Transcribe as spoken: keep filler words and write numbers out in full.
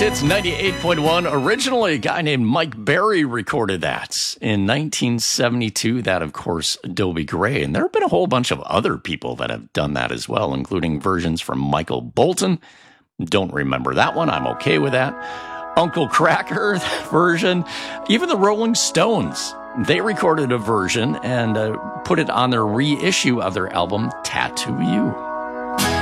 Hits ninety-eight point one. Originally, a guy named Mike Berry recorded that in nineteen seventy-two. That, of course, Dobie Gray. And there have been a whole bunch of other people that have done that as well, including versions from Michael Bolton. Don't remember that one. I'm okay with that. Uncle Kracker version. Even the Rolling Stones, they recorded a version and uh, put it on their reissue of their album, Tattoo You.